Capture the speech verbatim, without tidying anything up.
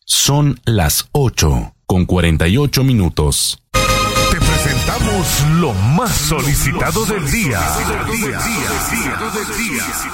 Son las ocho con cuarenta y ocho minutos. Te presentamos lo más solicitado del día.